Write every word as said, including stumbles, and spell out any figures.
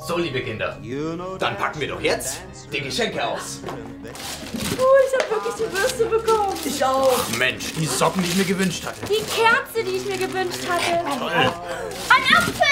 So, liebe Kinder, dann packen wir doch jetzt die Geschenke aus. Oh, ich habe wirklich die Bürste bekommen. Ich auch. Mensch, die Socken, die ich mir gewünscht hatte. Die Kerze, die ich mir gewünscht hatte. Toll. Ein Apfel.